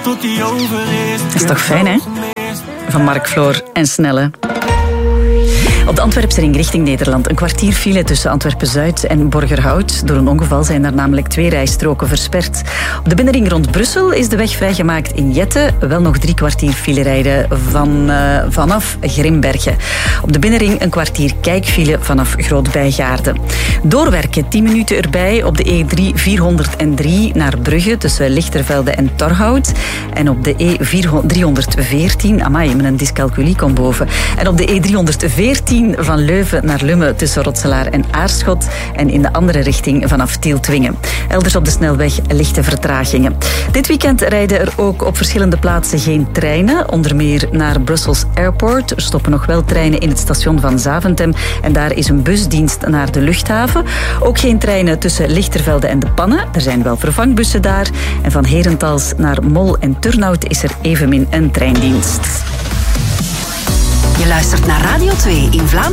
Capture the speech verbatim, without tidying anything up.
tot die over is. Dat is toch fijn, hè? Van Mark Floor en Snelle. Op de Antwerpse ring richting Nederland. Een kwartier file tussen Antwerpen-Zuid en Borgerhout. Door een ongeval zijn daar namelijk twee rijstroken versperd. Op de binnenring rond Brussel is de weg vrijgemaakt in Jette. Wel nog drie kwartier file rijden van, uh, vanaf Grimbergen. Op de binnenring een kwartier kijkfile vanaf Groot-Bijgaarden. Doorwerken, tien minuten erbij op de E drie vierhonderddrie naar Brugge tussen Lichtervelde en Torhout. En op de E driehonderdveertien, amai, met een dyscalculie komt boven. En op de E driehonderdveertien van Leuven naar Lummen tussen Rotselaar en Aarschot. En in de andere richting vanaf Tieltwingen. Elders op de snelweg lichte vertragingen. Dit weekend rijden er ook op verschillende plaatsen geen treinen. Onder meer naar Brussels Airport. Er stoppen nog wel treinen in het station van Zaventem. En daar is een busdienst naar de luchthaven. Ook geen treinen tussen Lichtervelde en De Pannen. Er zijn wel vervangbussen daar. En van Herentals naar Mol en Turnhout is er evenmin een treindienst. Je luistert naar Radio twee in Vlaanderen.